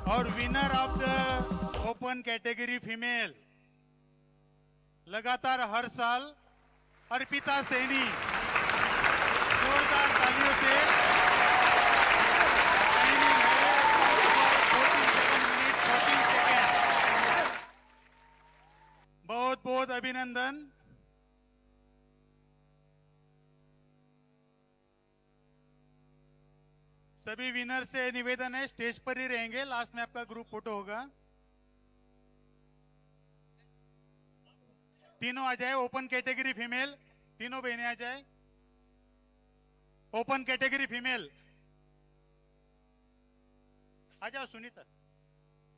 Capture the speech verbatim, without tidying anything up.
और winner of the open category female लगातार हर साल अर्पिता सैनी, जोरदार तालियों से बहुत बहुत अभिनंदन। सभी विनर से निवेदन है स्टेज पर ही रहेंगे, लास्ट में आपका ग्रुप फोटो होगा। तीनों आ जाए, ओपन कैटेगरी फीमेल, तीनों बहनें आ जाए। ओपन कैटेगरी फीमेल आ जाओ सुनीता।